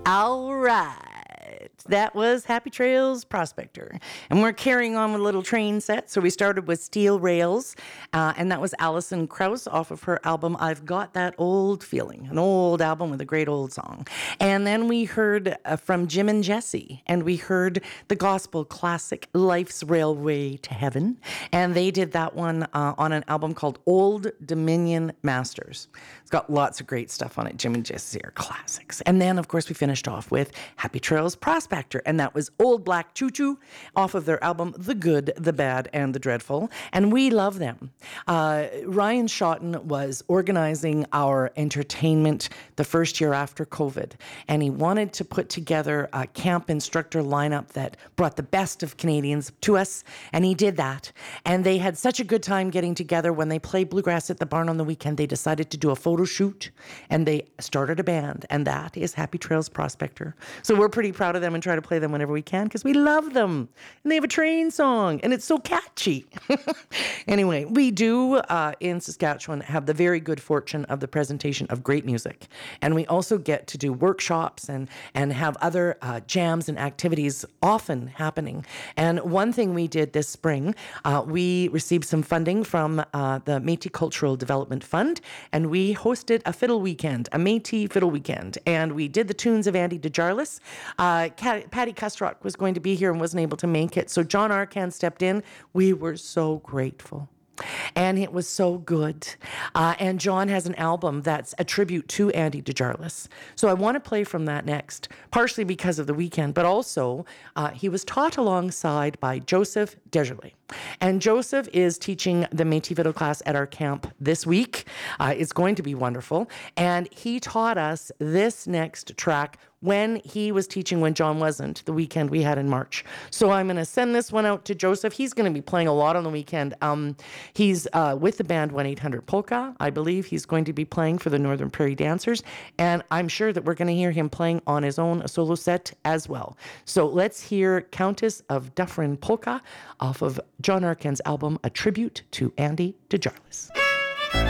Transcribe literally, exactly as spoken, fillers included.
All right. That was Happy Trails Prospector. And we're carrying on with a little train set. So we started with Steel Rails, uh, and that was Alison Krauss off of her album, I've Got That Old Feeling, an old album with a great old song. And then we heard uh, from Jim and Jesse, and we heard the gospel classic, Life's Railway to Heaven. And they did that one uh, on an album called Old Dominion Masters. It's got lots of great stuff on it. Jim and Jesse are classics. And then, of course, we finished off with Happy Trails Prospector, and that was Old Black Choo Choo off of their album The Good, The Bad, and The Dreadful. And we love them. Uh, Ryan Shotton was organizing our entertainment the first year after COVID, and he wanted to put together a camp instructor lineup that brought the best of Canadians to us, and he did that. And they had such a good time getting together. When they played Bluegrass at the Barn on the weekend, they decided to do a photo shoot, and they started a band, and that is Happy Trails Prospector. So we're pretty proud of them and try to play them whenever we can because we love them. And they have a train song, and it's so catchy. Anyway, we do uh, in Saskatchewan have the very good fortune of the presentation of great music. And we also get to do workshops and, and have other uh, jams and activities often happening. And one thing we did this spring, uh, we received some funding from uh, the Métis Cultural Development Fund, and we hosted a fiddle weekend, a Métis fiddle weekend. And we did the tunes of Andy DeJarlis. Uh, Cat- Patty Custrock was going to be here and wasn't able to make it. So John Arcan stepped in. We were so grateful. And it was so good. Uh, and John has an album that's a tribute to Andy DeJarlis. So I want to play from that next, partially because of the weekend, but also uh, he was taught alongside by Joseph Desjardins. And Joseph is teaching the Métis fiddle class at our camp this week. Uh, it's going to be wonderful. And he taught us this next track when he was teaching when John wasn't, the weekend we had in March. So I'm going to send this one out to Joseph. He's going to be playing a lot on the weekend. Um, he's uh, with the band one eight hundred Polka. I believe he's going to be playing for the Northern Prairie Dancers. And I'm sure that we're going to hear him playing on his own a solo set as well. So let's hear Countess of Dufferin Polka off of John Arcan's album, A Tribute to Andy DeJarlis.